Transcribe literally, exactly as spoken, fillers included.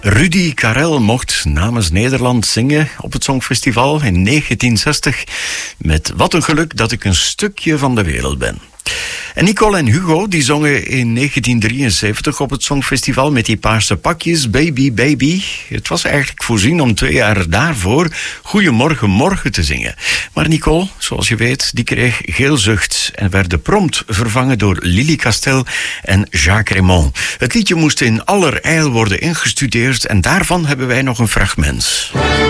Rudy Karel mocht namens Nederland zingen op het Songfestival in negentien zestig. Met Wat een geluk dat ik een stukje van de wereld ben. En Nicole en Hugo die zongen in negentien drieënzeventig op het Songfestival met die paarse pakjes, Baby Baby. Het was eigenlijk voorzien om twee jaar daarvoor Goeiemorgen Morgen te zingen. Maar Nicole, zoals je weet, die kreeg geelzucht en werd prompt vervangen door Lily Castel en Jacques Raymond. Het liedje moest in allerijl worden ingestudeerd en daarvan hebben wij nog een fragment.